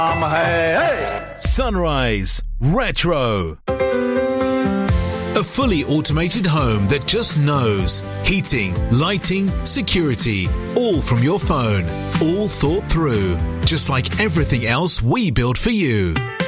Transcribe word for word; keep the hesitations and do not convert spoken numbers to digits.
Sunrise Retro. A fully automated home that just knows. Heating, lighting, security, all from your phone. All thought through. Just like everything else we built for you.